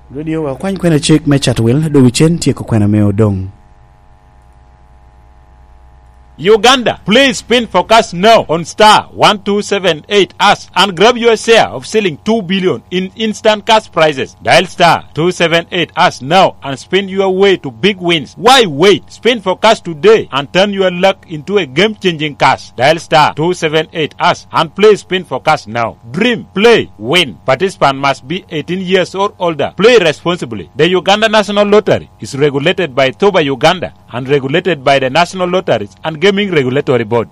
Radio wa kwany kwena chik me chatwil do wichen tie ko kwena me odong. Uganda, please spin forecast now on *1278 # and grab your share of selling 2 billion in instant cash prizes. Dial *278 # now and spin your way to big wins. Why wait? Spin forecast today and turn your luck into a game-changing cash. Dial *278 # and play spin forecast now. Dream, play, win. Participant must be 18 years or older. Play responsibly. The Uganda National Lottery is regulated by Toba Uganda and regulated by the National Lotteries and Gaming Regulatory Board.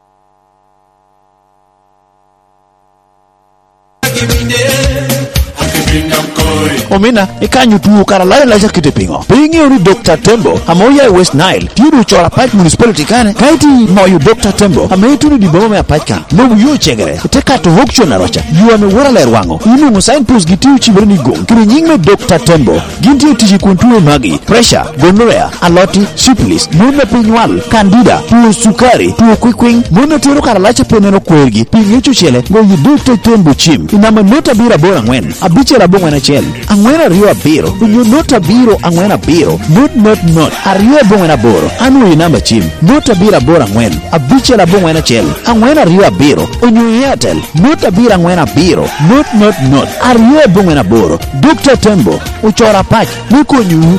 Omina ikanyu tu karalaya la jakite pingo pingi ori Dr. Tembo amoya West Nile tiru chora Pike municipality kane kaiti moyu Dr. Tembo ametu ni boma ya Pike lobu yo chegere teka to hokcho na rocha yu amewara la rwango inu musain pus gitiu chibreni gong kiri nyingme Dr. Tembo ginti tiji kuntuwe magi pressure gonorrhea aloti syphilis nuna pinywal candida tuo sukari tuo kwikwing muna tiru karalacha peneno kwergi pingi chuchele ngoyi Dr. Tembo chim inama nota bira bora ngwen abiche la bonga na chel angwena rio abiro unyo nota biro angwena biro not ario bonga na boro anu inamba chim nota bira bora ngwen abiche la bonga na chel angwena rio abiro unyo yatel nota bira angwena biro not ario bonga na boro Dr. Tembo uchora pach nuko nyu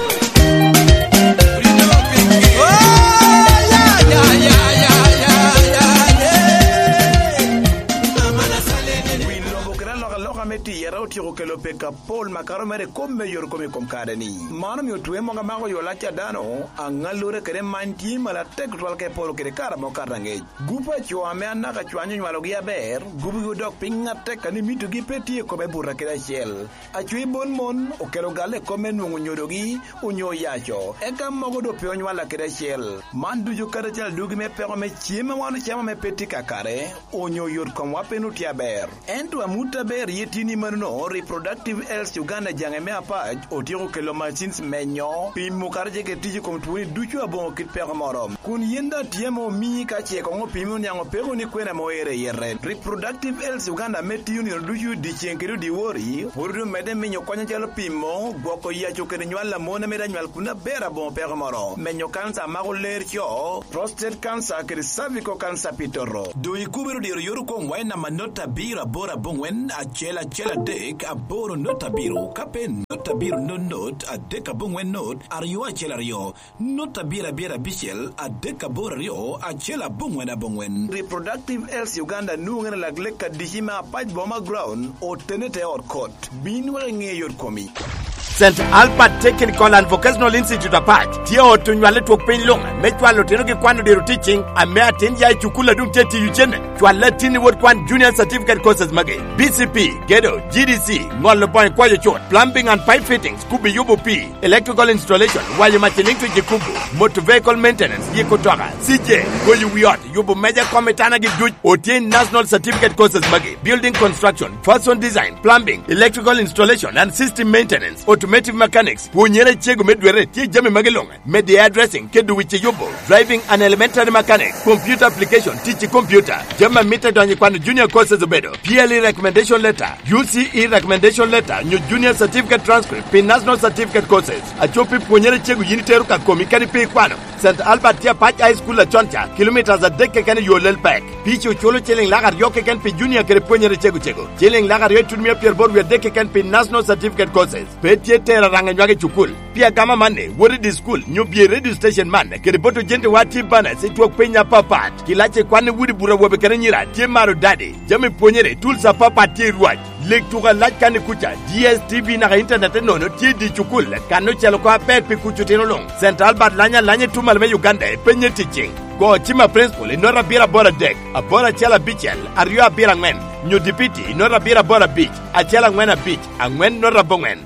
Kelo peka Paul Makaro mere komme yor komme kom kadani manam yo tuwe monga mago yo lacha dano angalure kere manti mala tek twal ke polo kere kara mo karange gupa chwa me anaka chwanyu malo gi aber gubu go dok pinga tek ani mitu gi peti ko be burra kere shel achwi bon mon o kelo gale komme nungu nyodogi unyo yacho eka mogo do pe onywala kere shel mandu ju kare chal dugi me pero me chiema wanu chama me peti kakare unyo yor kom wapenu ti aber entu amuta ber yetini manuno Reproductive Health Uganda jangeme apaj otiro kelo machines menyo pimu karje ke tiji kom tuini duchu abongo kit pere morom kun yenda tiemo mi ka che kongo pimu nyango pego ni kwena moere yere Reproductive Health Uganda meti uni duchu di chenkeru di wori wuru mede menyo konya chalo pimo gwoko yacho kene nywala mona meda nywal kuna bera bon pere morom menyo cancer mago lercho prostate cancer kere cervical cancer pitoro do ikubiru di yoru kom waina manota bira bora bongwen achela dek aboro nota biro kapen nota biro not adeka bongwen not ariyo achela rio nota bira bichel adeka boro rio achela bongwen Reproductive Health Uganda nungena lagleka dihima apaj boma ground o tenete or court binwa ngeyor komi St. Albert Technical and Vocational Institute apart. Tio tunywale tukpenilong. Mechwalo tenoke kwano dero teaching. Amea tenja chukula dung teti yujene. Chwala tini word kwan junior certificate courses mage. BCP, Gedo, GDC, Ngolo point kwayo chot. Plumbing and pipe fittings, kubi yubu P. Electrical installation, wali machinintu jikubu. Motor vehicle maintenance, yikotoka. CJ, goyu wiyot. Yubu meja kometana giduj. Otien national certificate courses mage. Building construction, fashion design, plumbing, electrical installation and system maintenance. Automotive mechanics, punyere chego medwere tie jame magelonga, media addressing, kedu wiche yobo, driving and elementary mechanics, computer application, teaching computer, jama meter donye kwano junior courses obedo, PLE recommendation letter, UCE recommendation letter, new junior certificate transcript, pin national certificate courses, achopi punyere chego yiniteru kakomikani pe kwano, St. Albert tia Patch High School la Choncha, kilometers a deke kani yolel pack, pichu cholo cheling lagar yoke ken pe junior kere punyere chego, cheling lagar yochudmia pierbor we deke ken pe national certificate courses, peti tera ranga nywage chukul pia kama mane wori di school nyobie radio station man kere boto jente wati bana se tuok penya papat kilache kwane wudi bura wobe kere nyira tie maro dade jame ponyere tools papat tie ruaj lek tuka lach kane kucha DSTV na internet nono tie di chukul kano chelo kwa pek pi kuchutino long St. Albert lanye tumalme Uganda penye teaching go chima principal inora bira bora deck abora chela bichel ariyo abira ngwen nyu dipiti inora bira bora beach achela ngwena beach angwen nora bongwen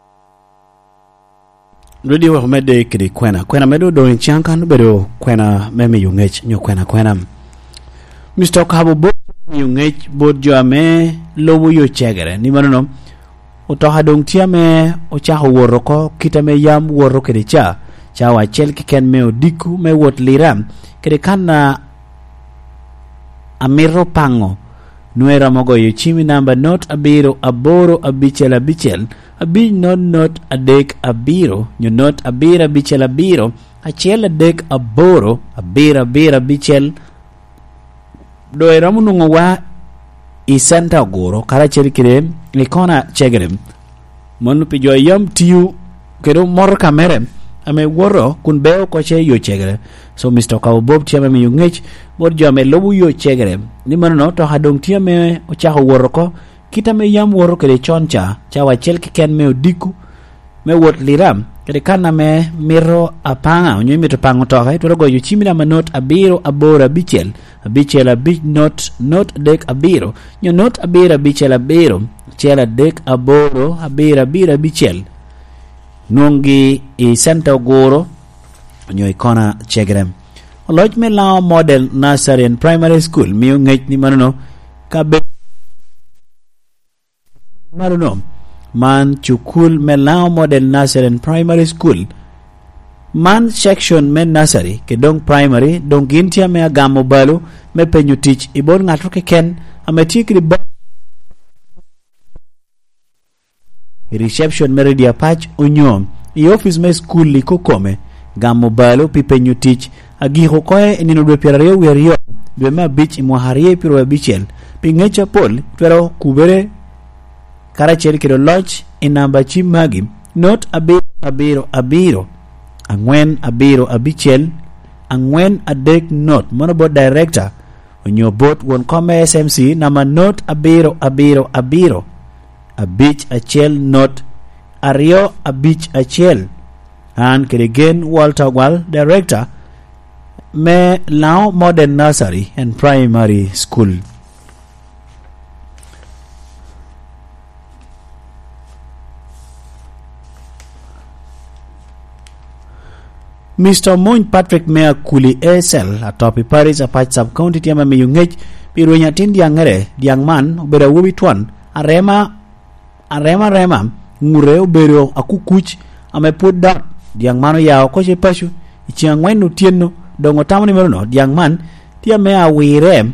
Radio wa mede kidi kwena medo do inchankan bedo kwena meme yungech nyo kwena Mr. Kabo bo yungech bod jame lobu yo chegere ni manono utoha dong tiame o cha woroko kitame yam woro kede cha wa chel kiken me odiku me wot liram kede kana amiro pango nuera mogo yo chimi namba not abiro aboro abichel abich not adek abiro nyo not abira bichel abiro achiel adek aboro abira bichel do eramu nungo wa isanta goro kara cherikire ikona chegerem monu pijo yam tiu kero mor kamere ame woro kun beo ko che yo chegere so Mr. Kabob tiame mi yungech bod jo ame lobu yo chegere ni mano to hadong tiame o cha woro ko kita me yam woro kere choncha cha wachel ken me odiku me wot liram kere kana me miro apanga onyo mi to pango to hai to go yo chimira manot abiro abora bichel abich not dek abiro nyo not abira bichel abiro chela dek aboro abira bichel nungi i Santa Goro nyo ikona chegrem loj me lao model nursery and primary school mi ngej ni manuno kabe manuno man chukul me lao model nursery and primary school man section me nursery ke dong primary dong gintia me agamo balu me penyu teach ibon ngatu ke ken ametikri ba reception meredia patch unyom i office me school li kokome gamo balo pipe new teach agiho koe nino dwe pirario werio dwe ma beach imwaharie piro bichel pingecha pol twero kubere karachel kiro lodge inamba chimagi not abiro angwen abiro abichel angwen adek not monobo director onyo bot won come SMC nama not abiro abich achel not ario abich achel and again Walter Wall director me lao modern nursery and primary school. Mr. Moon Patrick Mayor Kuli ASL atopi Paris apach sub county tiama miyungej piru nyatin diangere diangman ubera wubi tuan arema ngure ubero akukuch ameput dot diangmano yao koche pashu ichiangwenu tieno dongo tamani meruno diangman tia mea wirem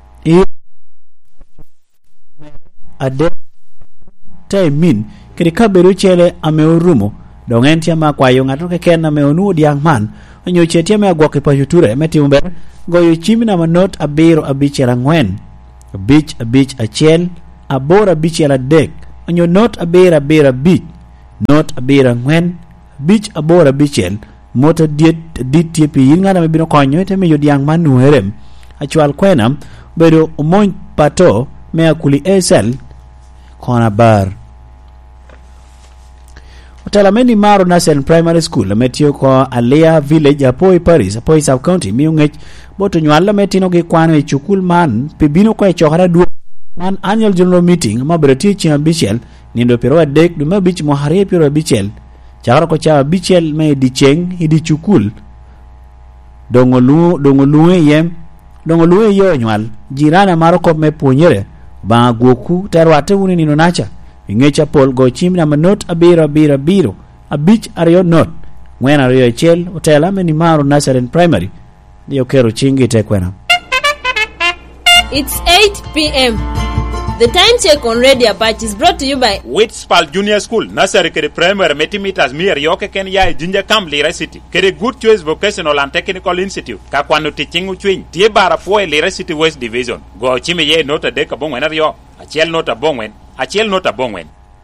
ade taimin kirika beru chele ameurumo dongen tia makwayo ngatoke kena meonu diangman onyo chetia mea gwoke pashu ture meti umber goyo chimina manot abiro abichela ngwen abich achel abora bichela dek onyo not abira bich not abira ngwen bich abora bichel mota dit tipi yingana me bino konyo teme yodiang manu herem achwal kwenam bedo umon pato Mayor Kuli ASL kona bar Otalameni Maro National Primary School metio ko Alea Village apoi Paris apoi Sub County miungech boto nywala metino ge kwano e chukul man pibino ko e chokara du man annual general meeting mabreti chiam bichel nindo pero dek du mabich mo hare pero bichel chakara ko cha bichel me di cheng hidi chukul dongolu yo nywal jirana maro ko me ponyere ba goku terwate woni nino nacha ingecha pol go chimna manot abiro abich ario not ngwen ario chel Otela meni Maro Nursery and Primary dio kero chingi tekwena. It's 8 p.m. The time check on Radio Patch is brought to you by Whitspal Junior School, Nursery Kere Primary Metimeters Mir Yoke Kenya Ginger Camp Lira City. Kere Good Choice Vocational and Technical Institute. Kakwano Teaching Uchwin. Tie bara fo Lira City West Division. Go chime ye nota deka bongwen ario. Achiel nota bongwen.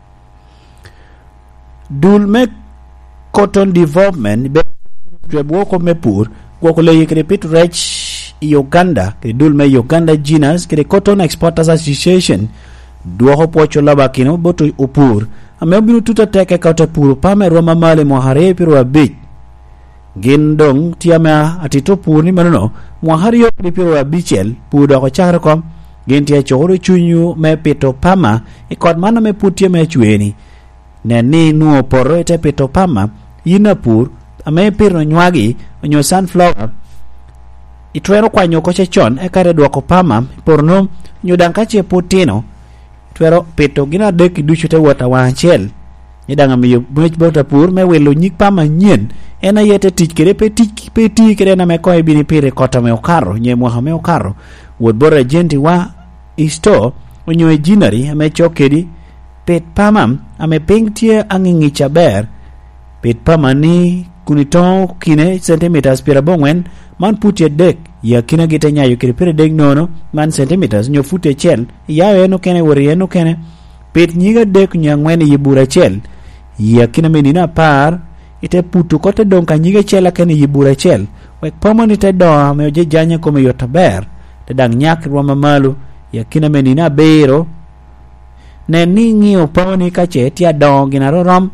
Dulme Cotton Development be woko mepur woko le yekre pit rech Uganda ke dulme Uganda Ginas ke Cotton Exporters Association duho pocho labakino boto upur amebinu tuta teke kauta puru pame roma male mohare piru abich gendong tiama atito pur ni manono mohari yo piru abichel puda ko chakra kom gentia choro chunyu me pito pama ikod mana me putie me chueni neni nuo poro ete pito pama yina pur ame piro nywagi onyo sunflower itwero kwanyo koche chon ekare duoko pama porno nyudang kache putino twero pito gina dek ducho te wata wanchel nyidanga miyo mwech bota pur me welo nyik pama nyen ena yete tich kere peti kere na meko ebini pire kota me okaro nye mwaha me okaro wod bora jenti wa isto onyo e jinari ame chokedi pet pama ame ping tie angingi chaber pet pama ni kunito kine centimeters pira bongwen man putie dek ya kina gite nyayo kiri pira dek nono man centimeters nyo fute chel ya eno kene wori eno kene pet nyiga dek nyangwen yibura chel ya kina menina par ite putu kote donka nyiga chela kene yibura chel wek pama ni te do me oje janya kome yotaber te dang nyak rwama malu ya kina menina bero ne ni ngio pama ni kache tia dongi na rorom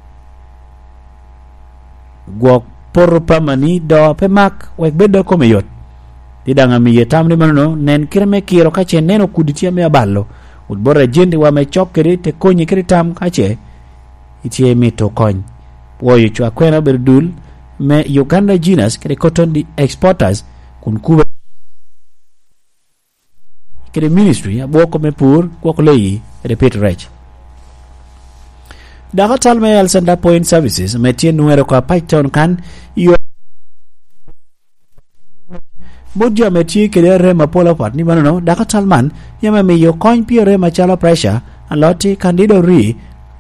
gwok por pamani do pe mak wek bedo kome yot tidanga mi yetam ni mano nen kirme kiro kache neno kuditia me aballo udbora jindi wa me chokere te konyi kiritam kache itie mito kony woyo chwa kwena berdul me Uganda Genus kere cotton di exporters kun kuba kere ministry aboko me pur kwoko leyi repeat rech Dakatal me El Center Point Services metien nuero kwa Python kan yo Bodja metie kede rema pola pat ni mano Dakatal man yama me yo coin pia rema chala pressure aloti candido ri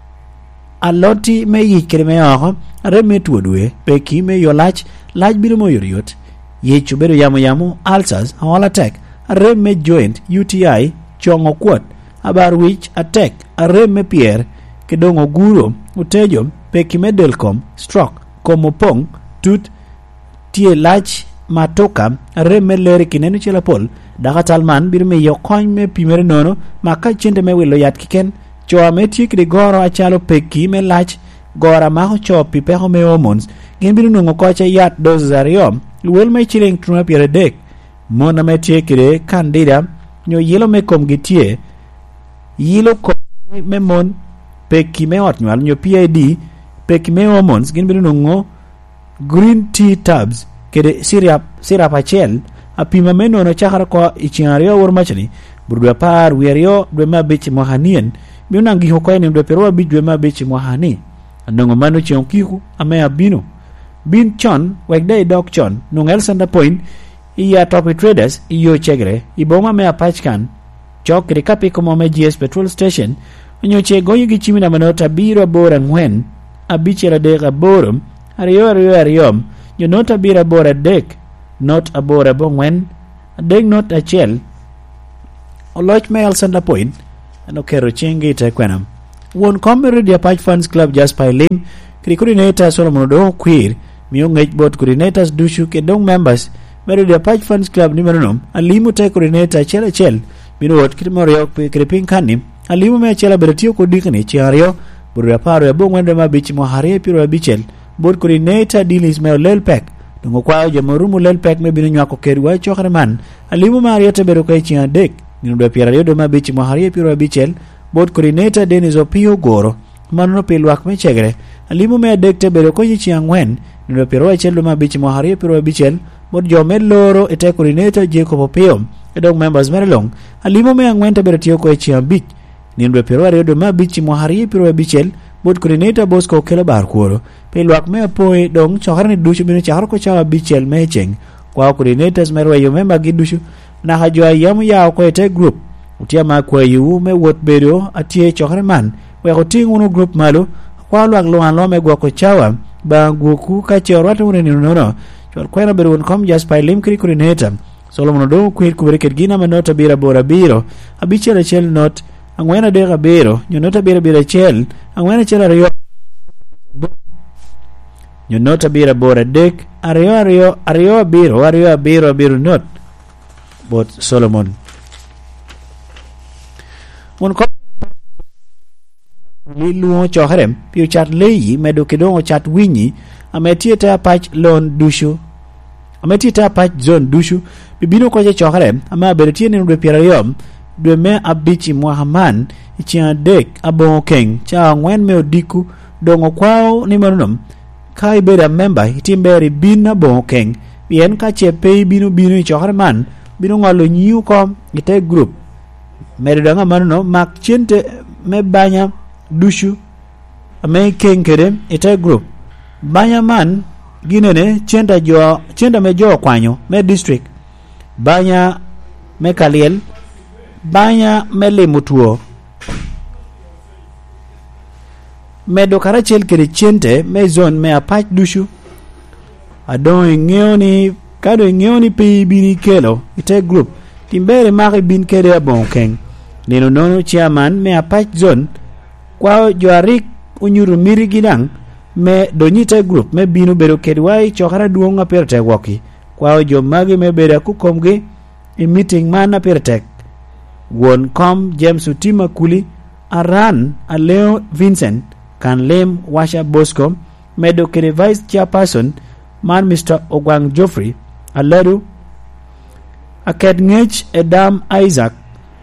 aloti me yi kede me aho reme tuodwe peki me yo lach biru mo yoriot ye chubedo yamu ulcers hawala tek reme joint UTI chongo kwot abar wich attack reme pierre kedongo guro utejo peki medelcom stroke komopong tut tie lach matoka reme leri kinenu chela pol Dakatal man bir me yo koñ me pimere nono maka chende me wilo yat kiken choa me tie kide goro achalo peki me lach gora maho cho pipeho me hormones gen biru nungo kocha yat doses ariom wel me chileng truna piere dek mona me tie kide candida nyo yelo me kom gitie yelo kom me mon peki me otnwal nyo PID peki me hormones gen biru nungo green tea tubs kede syrup achel apima me nono chakara ko ichingario wormachani burdu par wierio dwe mabichi mohanien biuna ngi hokoy ni dwe perwa bi dwe mabichi mohani andongo mano chionkiku ame abino bin chon wekday dok chon nungel Center Point iya top traders iyo chegre iboma me apachkan chok rikapi komo me GS petrol station nyoche goyi gi chimina manota biro bora ngwen abichera dega borum ariyo you not a bira bora dek not a bora bongwen dek not a chel oloch me El Center Point ano kero chingi te kwenam won komere dia Patch Funds Club just by lim coordinator Solomon do queer miung ngej bot coordinators dushu ke dong members meru dia Patch Funds Club ni merunom alimu te coordinator chel minu wot kitmorio kriping kanim alimu me chela beretio ko dikani chiario buru paro ya bongwen de mabichi mo harie piro bichel bot coordinator dilis me lelpek dungo kwa jamorumu lelpek me binu nyako kerwa chokre man alimu mario te beru kai chia dek ninu do piario do mabichi mo harie piro bichel bot coordinator Denis Opio Goro mano pilwak me chegre alimu me dek te beru ko chia ngwen ninu do piro chel do mabichi mo harie piro bichel bot jomel loro ete coordinator Jacob Opio edong members merelong alimu me ngwen te beru tio ko chia bich ninu do piro do mabichi mo harie piro bichel bot coordinator Bosco Kela Barkuro pelwak me apoe dong choharni dushu binu chahar ko chawa bichel mecheng kwa coordinators merwe yo member gidushu na hajwa yamu ya ko ete group utia ma kwa yu me wot bedo atie chohar man we ko tingu group malo kwa lwak lo an lo me gwa ko chawa ba goku ka chorwata uneni no chor kwena bedo won kom just by lim coordinator Solomon do kwir kubereket gina manota bira bora biro abichel chel not angwena de gabero nyonota bira chel angwena chel ariyo nyonota bira bora dek ariyo biro not bot Solomon mon ko lilu chohrem piu chat leyi medo kedongo chat winyi ametieta patch loan dushu ametita patch zone dushu bibino ko chohrem ama beretie ne ndo pirayom de me abichi Muhammad ichia dek abon keng cha ngwen me odiku dongo kwao ni manunom kai beda member itimberi bina bon keng bien ka chepe binu choharman binu ngalo nyiu kom ite group medanga manuno mak chente me banya dushu ame keng kede ite group banya man ginene chenda me jo kwanyo me district banya me kaliel banya mele mutuo medo karachel kede chente me zone me apach dushu adon ngeoni kado ngeoni pe bini kelo ite group timbere mari bin kede abonkeng nino nono chairman me apach zone kwa joarik unyuru miri gidang me donyite group me binu bedo kedwai chokara duonga perte woki kwa jo magi me beda kukomgi i meeting mana pertek won kom James Utima Kuli aran Aleo Vincent kan lem Washa Bosco medo kede vice chairperson man Mr. Ogwang Geoffrey Aladu aket ngech Edam Isaac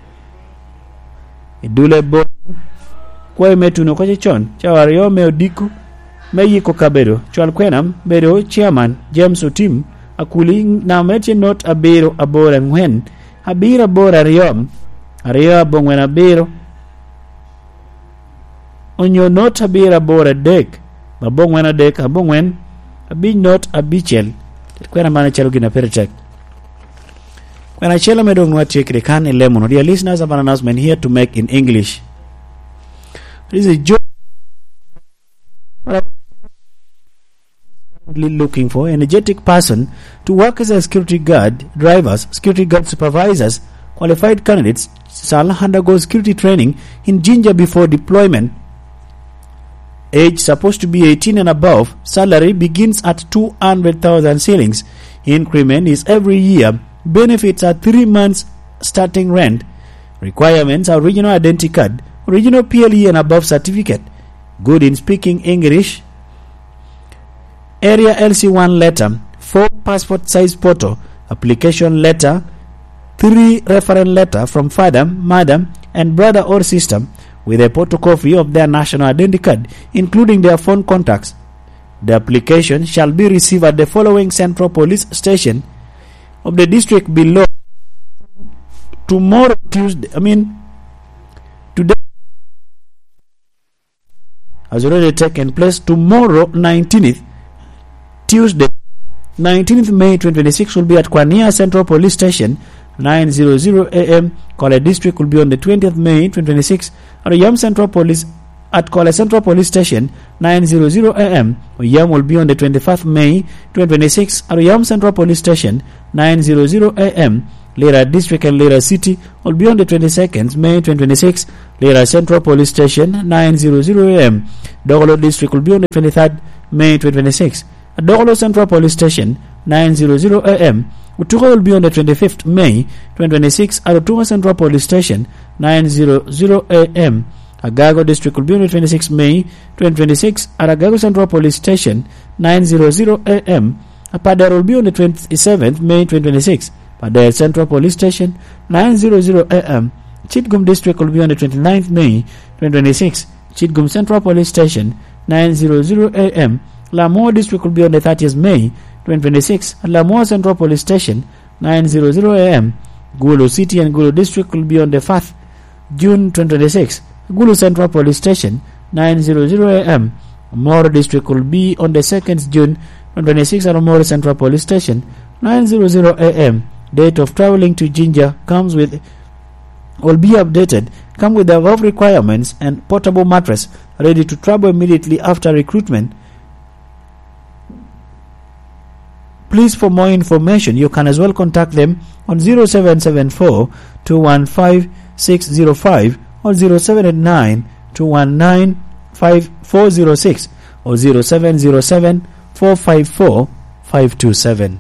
idule bo kwa metuno kwa chon chawario me odiku me yiko kabedo chwal kwenam bedo chairman James Utim Akuli na meche not abiro abora ngwen abira bora riom aria bongwen abiro onyo not abira bora dek babongwen adek abongwen abi not abichel kwena mana chelo gina percheck when chelo medong no take the can lemon. Dear listeners, I have an announcement here to make in English. This is a joke looking for energetic person to work as a security guard, drivers, security guard supervisors. Qualified candidates shall undergo security training in Jinja before deployment. Age supposed to be 18 and above. Salary begins at 200,000 shillings. Increment is every year. Benefits are 3 months starting rent. Requirements are regional identity card, regional PLE and above certificate, good in speaking English, area LC1 letter, 4 passport size photo, application letter, 3 reference letter from father, mother and brother or sister with a photocopy of their national identity card, including their phone contacts. The application shall be received at the following Central Police Station of the district below tomorrow Tuesday. Today has already taken place. Tomorrow 19th Tuesday 19th May 2026 will be at Kwania Central Police Station 9:00 a.m. Kole District will be on the 20th May 2026 at Yam Central Police at Kole Central Police Station 9:00 a.m. Yam will be on the 21st May 2026 at Yam Central Police Station 9:00 a.m. Lira District and Lira City will be on the 22nd May 2026 Lira Central Police Station 9:00 a.m. Dogolo District will be on the 23rd May 2026 at Dogolo Central Police Station 9:00 a.m. Utuga will be on the 25th May 2026 at Utuga Central Police Station 9:00 a.m. Agago District will be on the 26th May 2026 at Agago Central Police Station 9:00 a.m. Padar will be on the 27th May 2026 Padar Central Police Station 9:00 a.m. Chitgum District will be on the 29th May 2026 Chitgum Central Police Station 9:00 a.m. Lamoa District will be on the 30th May 2026 at Lamoa Central Police Station 9:00 a.m. Gulu City and Gulu District will be on the 4th June 2026 Gulu Central Police Station 9:00 a.m. Moro District will be on the 2nd June 2026 at Moro Central Police Station 9:00 a.m. Date of traveling to Jinja will be updated. Come with the above requirements and portable mattress ready to travel immediately after recruitment. Please, for more information, you can as well contact them on 0774 215 605 or 0789 219 5406 or 0707 454 527.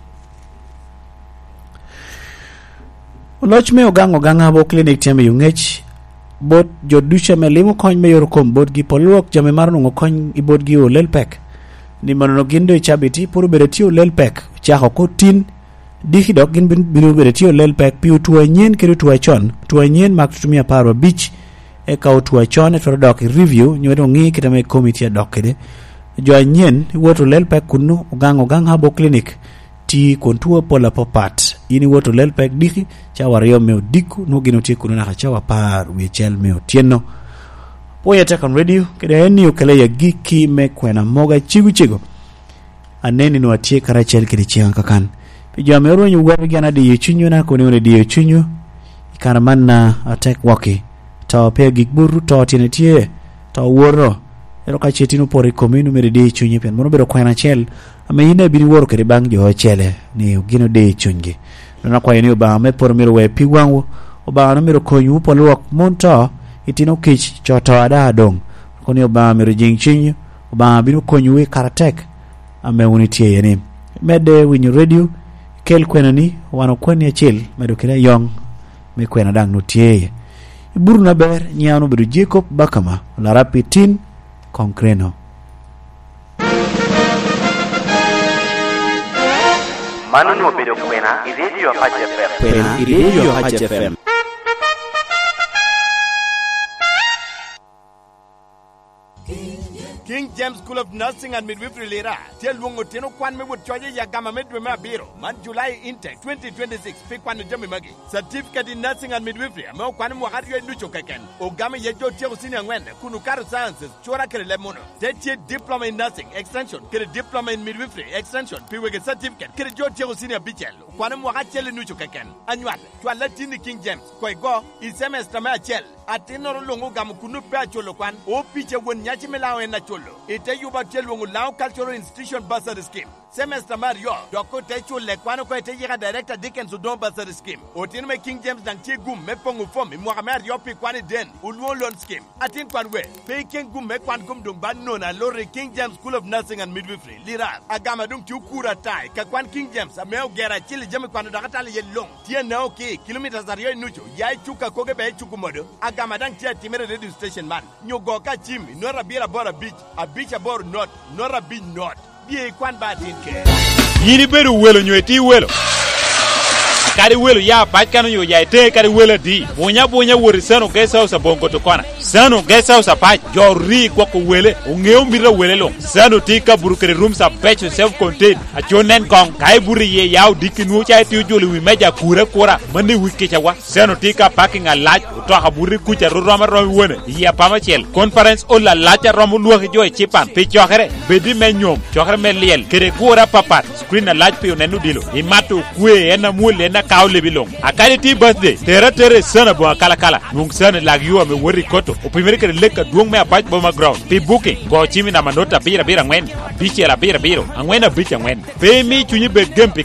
Loch me ogang abo clinic tiame yungech bot jodusha melimo kony me yor kom bot gi polwok jame mar nungo kony i bot gi olel pek ni manono gindo i chabiti puru bereti olel pek chako ko tin diki dok gin biru bereti olel pek piu tuwa nyen kiri tuwa chon tuwa nyen mak tutumia parwa beach eka utuwa chon etwaro dok review nywedo ngi kitame komiti ya dok kede jwa nyen woto olel pek kunu ogang abo clinic ti kontua pola popat ini woto lel pek diki chawario meo diku no gino ti kuno na chawa par we chel meo tieno poya takan radio kede eni ukele ya giki me kwena moga chigu aneni no atie kara chel kede chianga kan pe jamero nyu war gana de yechunyu na kone one de yechunyu ikaraman na attack waki ta pe gikburu ta tiene tie ta woro ero ka chetino pore komino mere de chunye pen mono bero kwena chel ame ine bini woro kere bang jo chele ni gino de chunye na kwa yeni ba me por mero we pigwangu oba no mero konyu polwok monto itino kich choto ada dong koni oba mero jingchinyu oba bino konyu we karatek ame unitie yeni mede winyu radio kel kwena ni wano kwenya chel medo kire yong me kwena dang no tie iburu na ber nyano bedo Jacob Bakama la rapitin Concreno Manu no bedo kwena i radio HFM. kwena i radio HFM. King James School of Nursing and Midwifery Lira. Tell Lungo Tino Kwan me would charge ya gamma midway biro. Man July intake 2026. Pick one Jimmy Muggy. Certificate in Nursing and Midwifery. Mo Kwan Mohari Nucho Kaken. Ogama Yejo Tio Senior Wende. Kunukaru Sciences. Chora Kerelemono. Take diploma in nursing extension. Get a diploma in midwifery extension. Piwege certificate. Get a Jo Tio Senior Bichel. Kwan Mohachel Nucho Kaken. Annual. To a Latin King James. Koigo. Is semester Machel. Atenoro Longo Gamukunu Pacholo Kwan. O Picha when Yachimela and Nacholo. Ite yuba telwongu lao cultural institution bursary scheme. Semester Mario, Doko Techo Lekwano Kwete Yera Director Dickens Udon bursary scheme. Otin me King James Danti Gum Mepongu Fomi, Mohamed Yopi Kwani Den, Ulwo loan scheme. Atin Kwanwe, Pay King Gum Mekwan Gum Dung Banona, Lori King James School of Nursing and Midwifery, Lira, Agama Dung Tukura Tai, Kakwan King James, Ameo Gera Chili Jamikwano Dagatali Yelong, Tia Naoki, kilometers are yo Nucho, Yai Chuka Koge Chukumodo, Agama Dang Tia Timere radio station man, Nyogoka Jim, Nora Bira Bora Beach, a beach aboard not, Nora Beach not. Ye kwan batin ke. Yini beru welo nyweti welo. Kari welo ya patkano yo ya te kari welo di. Bonya wori sano guest house bongo to kwana. Sano guest house pat jori kwa ko wele. Ungeo mira wele lo. Sano tika burukere rooms a batch self contained. A chonen kong kai buri ye yaw dikinu cha ti joli wi meja kura mandi wiki chawa. Sano tika parking a large to haburi kucha roma wone. Ya pamachel conference olla lacha romu luwa jo e chipan. Pe chokere bedi menyom chokere meliel kere kura papat screen a large pe onenu dilo. Imatu kwe ena mule na kaule bilong. Akali ti birthday tere sana bo kala mung sana lag you me wori koto o primere kere leka duong me apach bo ma ground pe booking go chimi na manota bira ngwen biche la bira biro angwena biche ngwen pe mi chunyi be gempi